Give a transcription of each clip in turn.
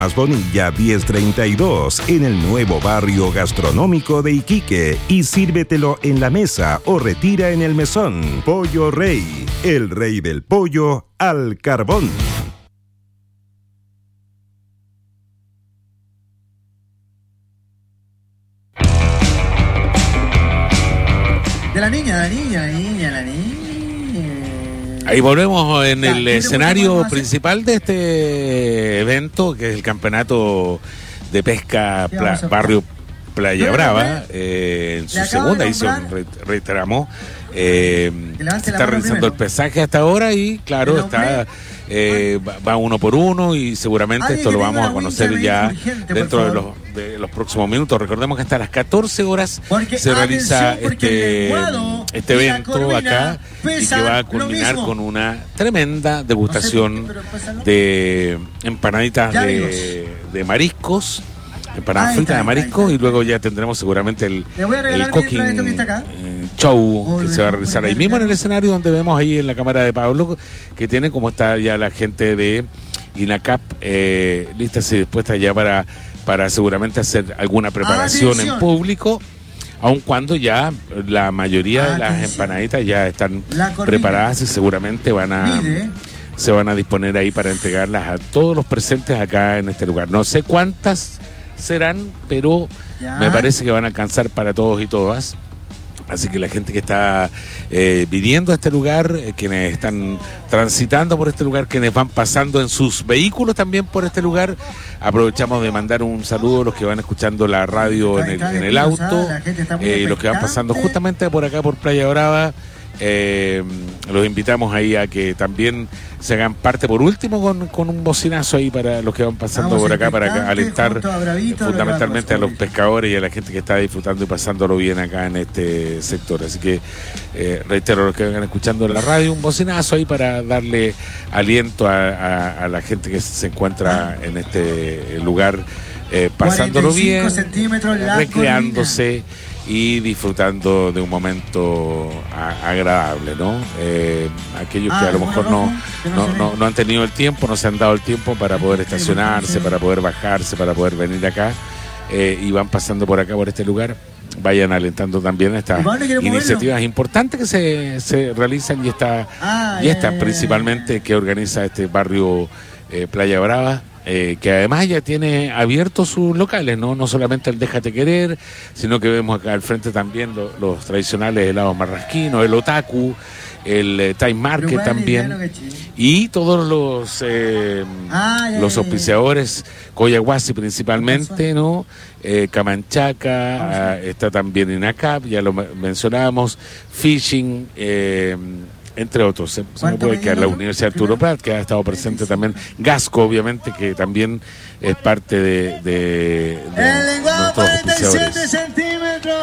Bonilla 1032 en el nuevo barrio gastronómico de Iquique y sírvetelo en la mesa o retira en el mesón. Pollo Rey, el rey del pollo al carbón. De la niña. Ahí volvemos en el escenario principal de este evento, que es el campeonato de pesca barrio Playa Brava, en su segunda edición, reiteramos. Se está realizando el pesaje hasta ahora y claro, está va uno por uno y seguramente esto lo vamos a conocer ya dentro de los próximos minutos. Recordemos que hasta las 14 horas se realiza este evento acá y que va a culminar con una tremenda degustación de empanaditas de mariscos, empanadas fritas de marisco, y luego ya tendremos seguramente el cooking show que se va a realizar ahí mismo en el escenario donde vemos ahí en la cámara de Pablo, que tiene como está ya la gente de INACAP listas y dispuestas ya para seguramente hacer alguna preparación en público, aun cuando ya la mayoría de las empanaditas ya están preparadas y seguramente se van a disponer ahí para entregarlas a todos los presentes acá en este lugar. No sé cuántas serán, pero me parece que van a alcanzar para todos y todas. Así que la gente que está viniendo a este lugar, quienes están transitando por este lugar, quienes van pasando en sus vehículos también por este lugar, aprovechamos de mandar un saludo a los que van escuchando la radio en el auto, y los que van pasando justamente por acá por Playa Brava. Los invitamos ahí a que también se hagan parte por último con un bocinazo ahí para los que van pasando por acá, para alentar fundamentalmente a los pescadores y a la gente que está disfrutando y pasándolo bien acá en este sector. Así que reitero, los que vengan escuchando la radio, un bocinazo ahí para darle aliento a la gente que se encuentra en este lugar, pasándolo bien, recreándose y disfrutando de un momento agradable, ¿no? Aquellos que a lo mejor no han tenido el tiempo, no se han dado el tiempo para poder estacionarse, para poder bajarse, para poder venir acá, y van pasando por acá, por este lugar, vayan alentando también estas iniciativas importantes que se realizan y esta principalmente que organiza este barrio Playa Brava. Que además ya tiene abiertos sus locales, no solamente el Déjate Querer, sino que vemos acá al frente también los tradicionales helados marrasquinos, el Otaku, el Time Market también, y todos los auspiciadores, Coyahuasi principalmente, ¿no? Camanchaca, está también INACAP, ya lo mencionábamos, Fishing, entre otros. Se me puede quedar la Universidad Arturo Prat, que ha estado presente también, Gasco, obviamente, que también es parte de nuestros auspiciadores. 47 centímetros.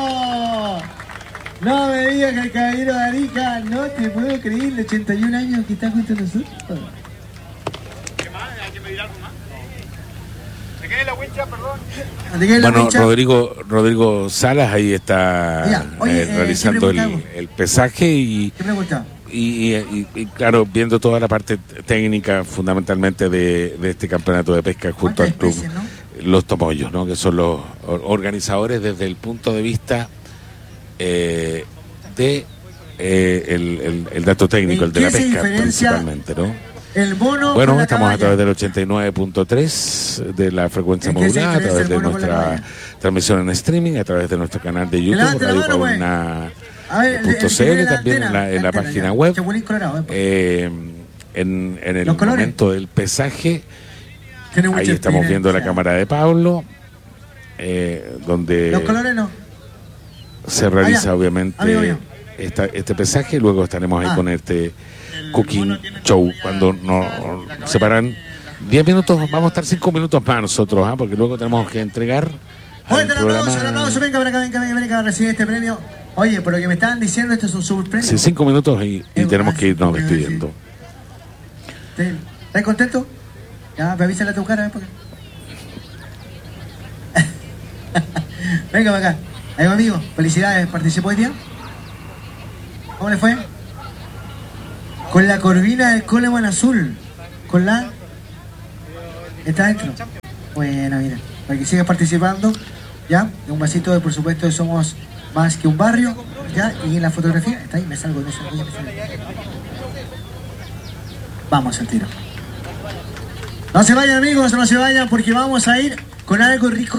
No me digas que el caballero de Arica, no te puedo creer, 81 años que está junto a nosotros. ¿Qué más? ¿Hay que pedir algo más? ¿Se quede la wincha, perdón? Bueno, Rodrigo Salas ahí está realizando el pesaje y claro, viendo toda la parte técnica fundamentalmente de este campeonato de pesca junto al club Los Tomoyos, ¿no? Que son los organizadores desde el punto de vista de el dato técnico, el de la pesca principalmente, ¿no? Bueno, estamos a través del 89.3 de la frecuencia modulada, a través de nuestra transmisión en streaming, a través de nuestro canal de YouTube, Radio Paulina.cl, también en la página web. En el momento del pesaje, ahí estamos viendo la cámara de Pablo, donde se realiza obviamente este pesaje. Luego estaremos ahí con este cooking show cuando nos separan 10 minutos. Vamos a estar 5 minutos más nosotros, porque luego tenemos que entregar al programa. El aplauso, venga para acá, venga a recibir este premio. Oye, por lo que me estaban diciendo, esto es un super premio. Sí, 5 minutos y tenemos que irnos despidiendo. ¿Estás contento? Ya, avísale a tu cara, porque... Venga para acá. Ahí va, amigo, felicidades, ¿participó hoy día? ¿Cómo le fue? Con la corvina del Coleman azul. Con la ¿Está dentro? Bueno, mira, para que sigas participando, ¿ya? Un vasito de, por supuesto, Somos Más que un Barrio, ¿ya? Y en la fotografía, está ahí, me salgo. Vamos al tiro. No se vayan, amigos, no se vayan, porque vamos a ir con algo rico.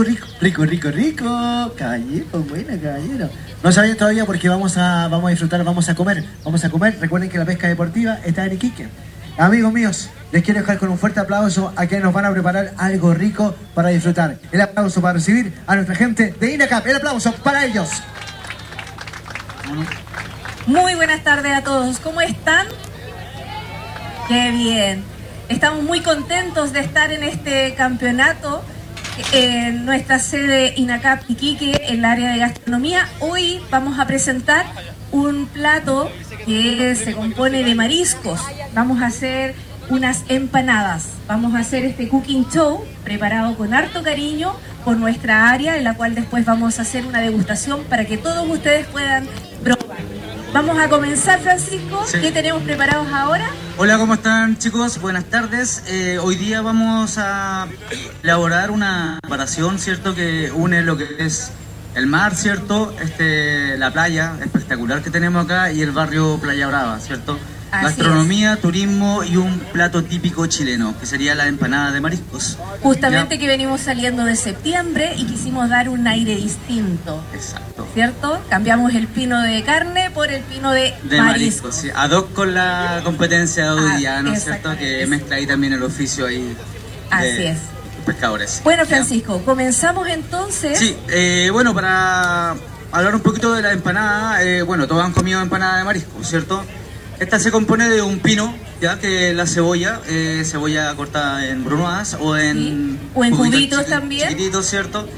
Caballero, buena, caballero. No se vayan todavía porque vamos a disfrutar, vamos a comer. Recuerden que la pesca deportiva está en Iquique. Amigos míos, les quiero dejar con un fuerte aplauso a quienes nos van a preparar algo rico para disfrutar. El aplauso para recibir a nuestra gente de INACAP. El aplauso para ellos. Muy buenas tardes a todos. ¿Cómo están? Qué bien. Estamos muy contentos de estar en este campeonato en nuestra sede INACAP Iquique, en el área de gastronomía. Hoy vamos a presentar un plato que se compone de mariscos. Vamos a hacer unas empanadas. Vamos a hacer este cooking show preparado con harto cariño por nuestra área, en la cual después vamos a hacer una degustación para que todos ustedes puedan probar. Vamos a comenzar, Francisco. Sí. ¿Qué tenemos preparados ahora? Hola, ¿cómo están, chicos? Buenas tardes. Hoy día vamos a elaborar una preparación, ¿cierto? Que une lo que es el mar, ¿cierto? La playa espectacular que tenemos acá y el barrio Playa Brava, ¿cierto? Así gastronomía, turismo y un plato típico chileno, que sería la empanada de mariscos. Justamente ¿ya? Que venimos saliendo de septiembre y quisimos dar un aire distinto. Exacto. ¿Cierto? Cambiamos el pino de carne por el pino de mariscos. Sí. Ad hoc con la competencia de hoy día, ¿no es cierto? Que mezcla ahí también el oficio ahí. Así es. Pescadores. Bueno, Francisco, comenzamos entonces. Sí, bueno, para hablar un poquito de la empanada, bueno, todos han comido empanada de marisco, ¿cierto? Esta se compone de un pino, ya que la cebolla cortada en brunoise o en cubitos también. Chiquititos, ¿cierto?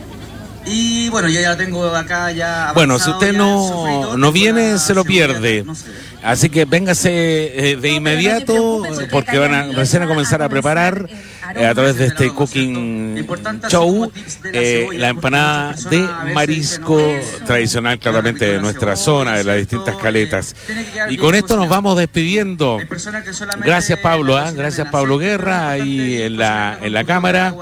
Y bueno, yo ya la tengo acá ya. Bueno, si usted no viene, se lo pierde. Así que véngase de inmediato, porque van a recién a comenzar a preparar a través de este cooking show la empanada de marisco tradicional, claramente de nuestra zona, de las distintas caletas. Y con esto nos vamos despidiendo. Gracias, Pablo, gracias, Pablo Guerra, ahí en la cámara,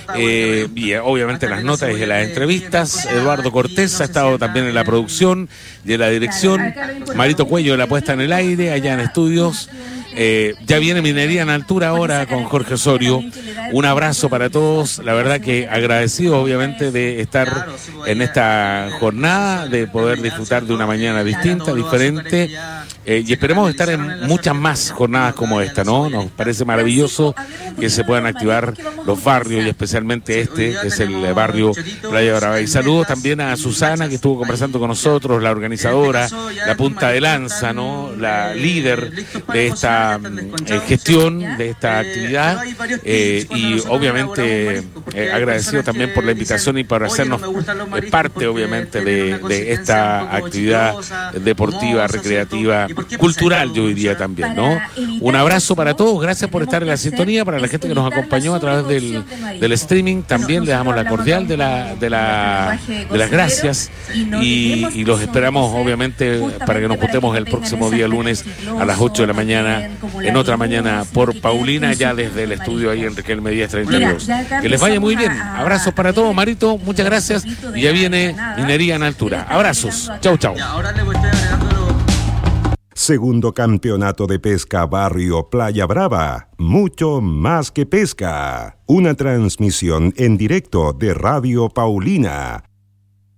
y obviamente las notas y las entrevistas. Eduardo Cortés ha estado también en la producción y en la dirección. Marito Cuello de la puesta en el aire, allá en estudios. Ya viene Minería en Altura ahora con Jorge Osorio. Un abrazo para todos. La verdad que agradecido obviamente de estar en esta jornada, de poder disfrutar de una mañana distinta, diferente. Y esperemos estar en muchas más jornadas como esta, ¿no? Nos parece maravilloso que se puedan activar los barrios y especialmente este, que es el barrio Playa Brava. Y saludos también a Susana, que estuvo conversando con nosotros, la organizadora, la punta de lanza, ¿no? La líder de esta gestión, de esta actividad, y obviamente agradecido también por la invitación y por hacernos parte obviamente de esta actividad deportiva, recreativa, cultural, yo diría también, ¿no? Un abrazo para todos, gracias por estar en la sintonía, para la gente que nos acompañó a través del streaming, también le damos la cordial de las gracias, y los esperamos obviamente para que nos juntemos el próximo día lunes a las 8 de la mañana en otra mañana por Paulina, ya desde el estudio ahí en Riquelme Díaz 32. Que les vaya muy bien, abrazos para todos, Marito, muchas gracias, y ya viene Minería en Altura. Abrazos, chau. Segundo Campeonato de Pesca Barrio Playa Brava, mucho más que pesca. Una transmisión en directo de Radio Paulina.